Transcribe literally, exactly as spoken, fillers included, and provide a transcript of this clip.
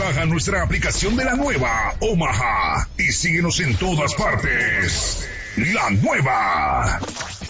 Baja nuestra aplicación de la nueva Omaha y síguenos en todas partes. La nueva.